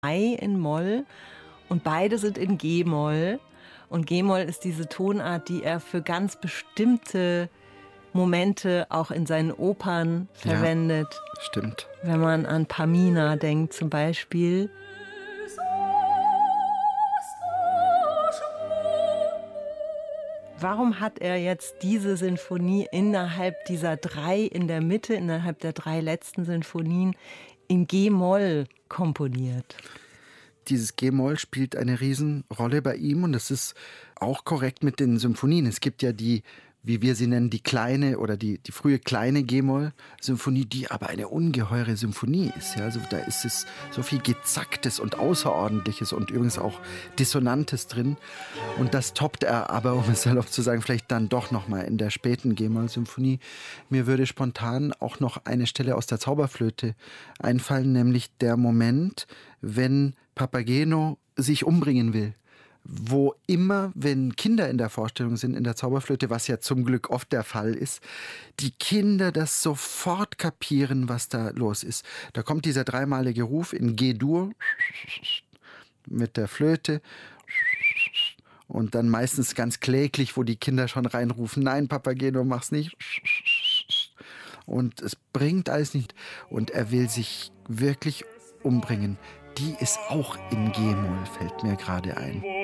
in Moll und beide sind in G-Moll. Und G-Moll ist diese Tonart, die er für ganz bestimmte Momente auch in seinen Opern verwendet. Ja, stimmt. Wenn man an Pamina denkt zum Beispiel. Warum hat er jetzt diese Sinfonie innerhalb dieser drei in der Mitte, innerhalb der drei letzten Sinfonien in G-Moll komponiert? Dieses G-Moll spielt eine Riesenrolle bei ihm und das ist auch korrekt mit den Symphonien. Es gibt ja die, wie wir sie nennen, die kleine oder die frühe kleine G-Moll-Symphonie, die aber eine ungeheure Symphonie ist. Ja, also da ist es so viel Gezacktes und Außerordentliches und übrigens auch Dissonantes drin. Und das toppt er aber, um es salopp zu sagen, vielleicht dann doch nochmal in der späten G-Moll-Symphonie. Mir würde spontan auch noch eine Stelle aus der Zauberflöte einfallen, nämlich der Moment, wenn Papageno sich umbringen will. Wo immer, wenn Kinder in der Vorstellung sind, in der Zauberflöte, was ja zum Glück oft der Fall ist, die Kinder das sofort kapieren, was da los ist. Da kommt dieser dreimalige Ruf in G-Dur mit der Flöte und dann meistens ganz kläglich, wo die Kinder schon reinrufen, nein, Papageno, mach's nicht. Und es bringt alles nicht. Und er will sich wirklich umbringen. Die ist auch in G-Moll, fällt mir gerade ein.